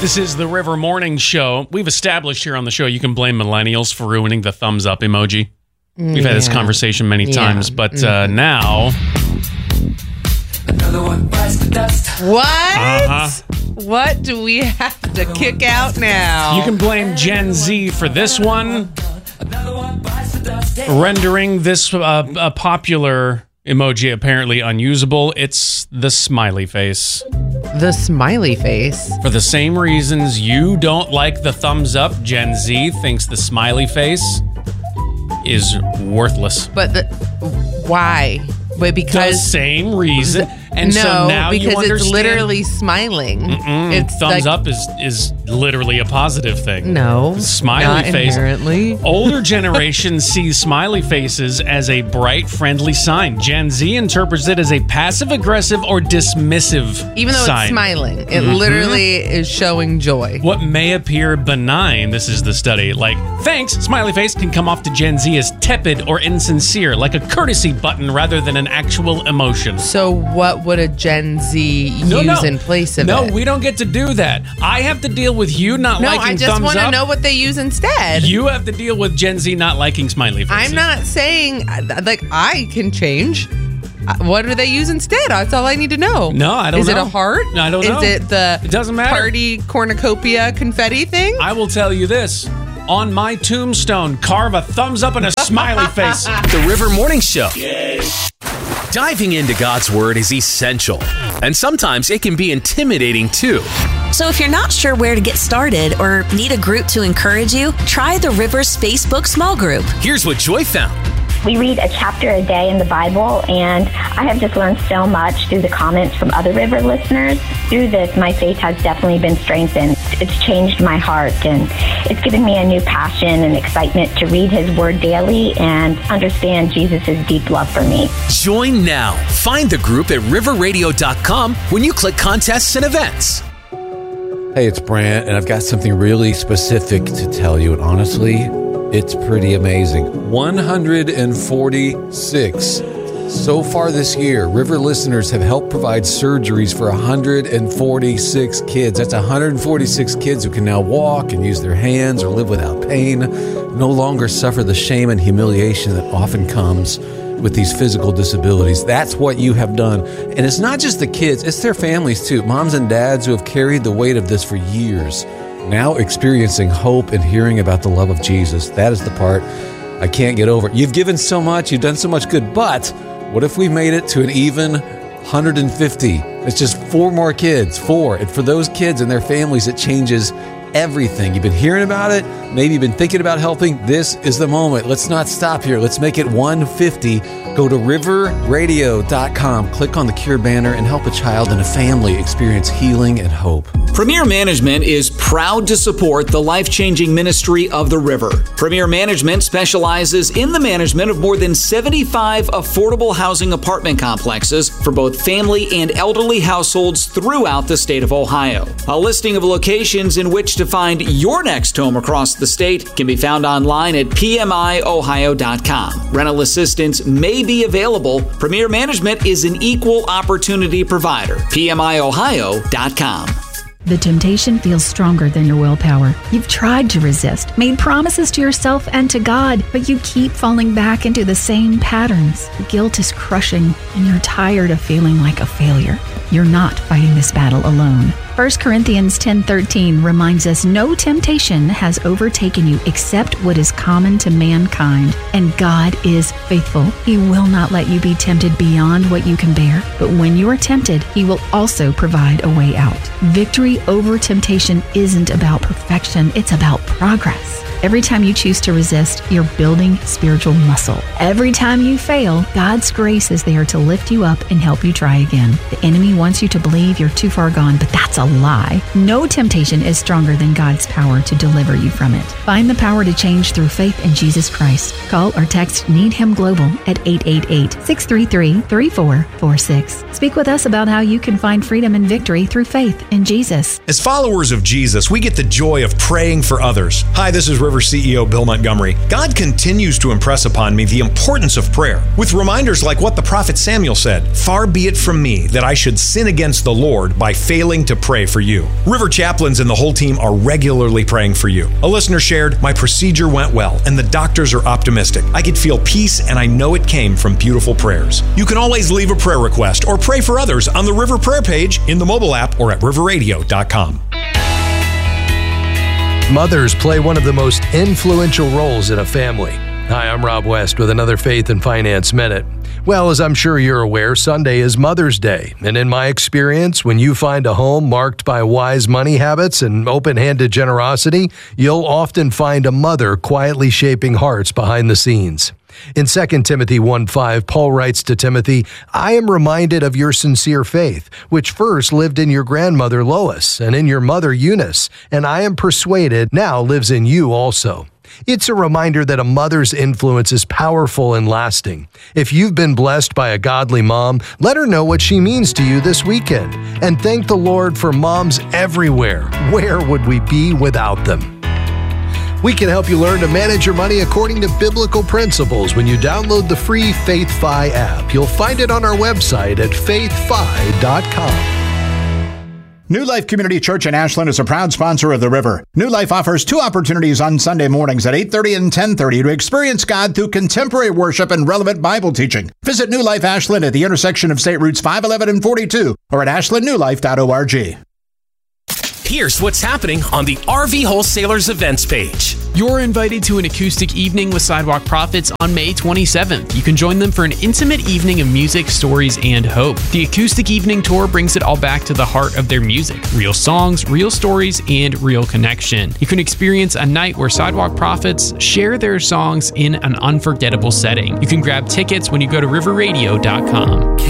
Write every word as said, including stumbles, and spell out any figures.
This is the River Morning Show. We've established here on the show you can blame millennials for ruining the thumbs up emoji. We've yeah. had this conversation many yeah. times, but mm. uh, now... Another one bites the dust. What? Uh-huh. What do we have to kick out now? You can blame Gen Z for this one, rendering this uh, a popular emoji apparently unusable. It's the smiley face. The smiley face? For the same reasons you don't like the thumbs up, Gen Z thinks the smiley face is worthless. But the, why? But because the same reason. And no, so now because you understand. It's literally smiling. Mm-mm. It's thumbs like, up is is literally a positive thing. No, smiley not face. Inherently. Older generations see smiley faces as a bright, friendly sign. Gen Z interprets it as a passive-aggressive or dismissive Even though sign. It's smiling, it mm-hmm. literally is showing joy. What may appear benign, this is the study, like thanks, smiley face can come off to Gen Z as tepid or insincere, like a courtesy button rather than an actual emotion. So what would a Gen Z no, use no. in place of no, it? No, we don't get to do that. I have to deal with you not no, liking thumbs up. No, I just want to know what they use instead. You have to deal with Gen Z not liking smiley faces. I'm not saying, like, I can change. What do they use instead? That's all I need to know. No, I don't Is know. Is it a heart? No, I don't Is know. Is it the it doesn't matter. party cornucopia confetti thing? I will tell you this. On my tombstone, carve a thumbs up and a smiley face. The River Morning Show. Yes. Diving into God's Word is essential, and sometimes it can be intimidating too. So if you're not sure where to get started or need a group to encourage you, try the River's Facebook small group. Here's what Joy found. We read a chapter a day in the Bible, and I have just learned so much through the comments from other River listeners. Through this, my faith has definitely been strengthened. It's changed my heart, and it's given me a new passion and excitement to read His Word daily and understand Jesus' deep love for me. Join now. Find the group at river radio dot com when you click contests and events. Hey, it's Brant, and I've got something really specific to tell you, and honestly, it's pretty amazing. one hundred forty-six. So far this year, River listeners have helped provide surgeries for one hundred forty-six kids. That's one hundred forty-six kids who can now walk and use their hands or live without pain, no longer suffer the shame and humiliation that often comes with these physical disabilities. That's what you have done. And it's not just the kids, it's their families too. Moms and dads who have carried the weight of this for years, now experiencing hope and hearing about the love of Jesus. That is the part I can't get over. You've given so much, you've done so much good, but what if we made it to an even one hundred fifty? It's just four more kids, four. And for those kids and their families, it changes everything. You've been hearing about it. Maybe you've been thinking about helping. This is the moment. Let's not stop here. Let's make it one fifty. Go to river radio dot com, click on the Cure banner, and help a child and a family experience healing and hope. Premier Management is proud to support the life-changing ministry of the River. Premier Management specializes in the management of more than seventy-five affordable housing apartment complexes for both family and elderly households throughout the state of Ohio. A listing of locations in which to find your next home across the state can be found online at p m i ohio dot com. Rental assistance may be available. Premier Management is an equal opportunity provider. p m i ohio dot com. The temptation feels stronger than your willpower. You've tried to resist, made promises to yourself and to God, but you keep falling back into the same patterns. The guilt is crushing, and you're tired of feeling like a failure. You're not fighting this battle alone. First Corinthians ten thirteen reminds us no temptation has overtaken you except what is common to mankind, and God is faithful. He will not let you be tempted beyond what you can bear, but when you are tempted, He will also provide a way out. Victory over temptation isn't about perfection, it's about progress. Every time you choose to resist, you're building spiritual muscle. Every time you fail, God's grace is there to lift you up and help you try again. The enemy wants you to believe you're too far gone, but that's a lie. No temptation is stronger than God's power to deliver you from it. Find the power to change through faith in Jesus Christ. Call or text Need Him Global at eight eight eight, six three three, three four four six. Speak with us about how you can find freedom and victory through faith in Jesus. As followers of Jesus, we get the joy of praying for others. Hi, this is River C E O Bill Montgomery. God continues to impress upon me the importance of prayer, with reminders like what the prophet Samuel said, "Far be it from me that I should sin against the Lord by failing to pray pray for you. River chaplains and the whole team are regularly praying for you. A listener shared, "My procedure went well, and the doctors are optimistic. I could feel peace, and I know it came from beautiful prayers." You can always leave a prayer request or pray for others on the River Prayer page, in the mobile app, or at river radio dot com. Mothers play one of the most influential roles in a family. Hi, I'm Rob West with another Faith and Finance Minute. Well, as I'm sure you're aware, Sunday is Mother's Day. And in my experience, when you find a home marked by wise money habits and open-handed generosity, you'll often find a mother quietly shaping hearts behind the scenes. In Second Timothy one five, Paul writes to Timothy, "I am reminded of your sincere faith, which first lived in your grandmother Lois and in your mother Eunice, and I am persuaded now lives in you also." It's a reminder that a mother's influence is powerful and lasting. If you've been blessed by a godly mom, let her know what she means to you this weekend. And thank the Lord for moms everywhere. Where would we be without them? We can help you learn to manage your money according to biblical principles when you download the free FaithFi app. You'll find it on our website at faith fi dot com. New Life Community Church in Ashland is a proud sponsor of The River. New Life offers two opportunities on Sunday mornings at eight thirty and ten thirty to experience God through contemporary worship and relevant Bible teaching. Visit New Life Ashland at the intersection of State Routes five eleven and forty-two or at ashland new life dot org. Here's what's happening on the R V Wholesalers events page. You're invited to an acoustic evening with Sidewalk Prophets on May twenty-seventh. You can join them for an intimate evening of music, stories, and hope. The acoustic evening tour brings it all back to the heart of their music. Real songs, real stories, and real connection. You can experience a night where Sidewalk Prophets share their songs in an unforgettable setting. You can grab tickets when you go to river radio dot com.